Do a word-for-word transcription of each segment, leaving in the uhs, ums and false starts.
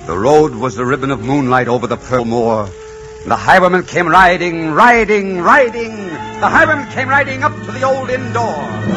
The road was a ribbon of moonlight over the pearl moor. The highwayman came riding, riding, riding. The highwayman came riding up to the old inn door.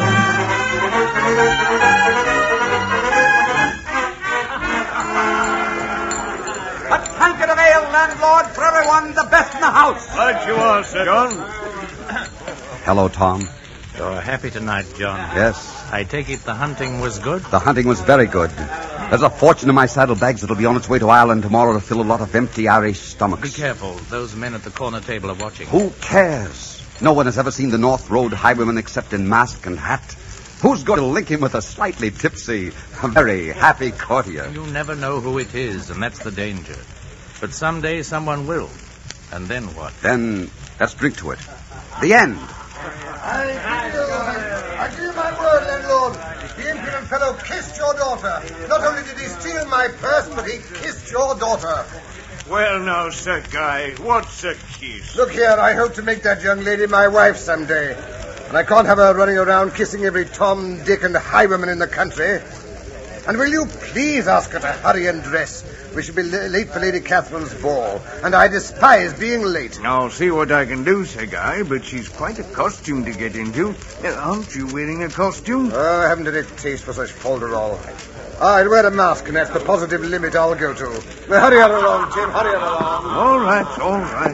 A tankard of ale, landlord, for everyone, the best in the house. Right you are, Sir John. Hello, Tom. You're happy tonight, John. Yes. I take it the hunting was good? The hunting was very good. There's a fortune in my saddlebags that'll be on its way to Ireland tomorrow to fill a lot of empty Irish stomachs. Be careful. Those men at the corner table are watching. Who cares? No one has ever seen the North Road highwayman except in mask and hat. Who's going to link him with a slightly tipsy, a very happy courtier? You never know who it is, and that's the danger. But someday someone will. And then what? Then let's drink to it. The end. I give you, I give you my word, landlord. The impudent fellow kissed your daughter. Not only did he steal my purse, but he kissed your daughter. Well, now, Sir Guy, what's a kiss? Look here, I hope to make that young lady my wife someday. And I can't have her running around kissing every Tom, Dick, and highwayman in the country. And will you please ask her to hurry and dress? We shall be late for Lady Catherine's ball, and I despise being late. I'll see what I can do, Sir Guy, but she's quite a costume to get into. Uh, aren't you wearing a costume? Oh, I haven't any taste for such folderol. I'll wear a mask, and that's the positive limit I'll go to. Now, hurry on along, Tim, hurry on along. All right, all right.